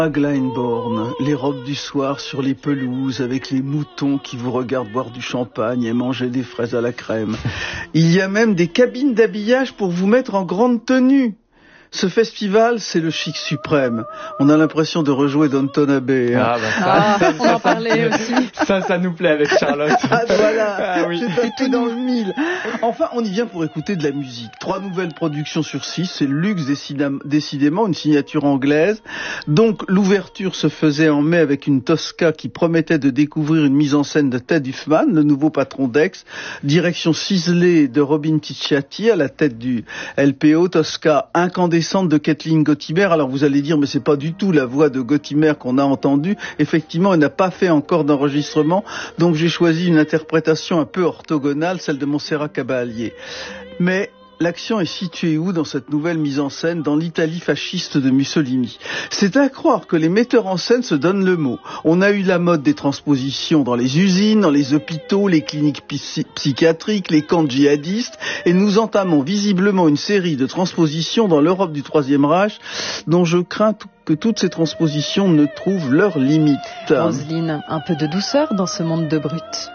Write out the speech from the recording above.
Glyndebourne, les robes du soir sur les pelouses avec les moutons qui vous regardent boire du champagne et manger des fraises à la crème. Il y a même des cabines d'habillage pour vous mettre en grande tenue. Ce festival, c'est le chic suprême. On a l'impression de rejouer Downton Abbey. Hein. On en parlait aussi. Ça nous plaît avec Charlotte. Voilà, oui. j'étais tout dans le mille. Enfin, on y vient pour écouter de la musique. 3 nouvelles productions sur 6, c'est le luxe décidément, une signature anglaise. Donc, l'ouverture se faisait en mai avec une Tosca qui promettait de découvrir une mise en scène de Ted Huffman, le nouveau patron d'Ex. Direction ciselée de Robin Ticciati à la tête du LPO. Tosca incandescente de Kathleen Gottimer. Alors vous allez dire, mais c'est pas du tout la voix de Gottimer qu'on a entendue. Effectivement, elle n'a pas fait encore d'enregistrement, donc j'ai choisi une interprétation un peu orthogonale, celle de Montserrat Caballé. Mais l'action est située où dans cette nouvelle mise en scène? Dans l'Italie fasciste de Mussolini. C'est à croire que les metteurs en scène se donnent le mot. On a eu la mode des transpositions dans les usines, dans les hôpitaux, les cliniques psychiatriques, les camps djihadistes, et nous entamons visiblement une série de transpositions dans l'Europe du Troisième Reich, dont je crains que toutes ces transpositions ne trouvent leurs limites. Roselyne, un peu de douceur dans ce monde de brutes.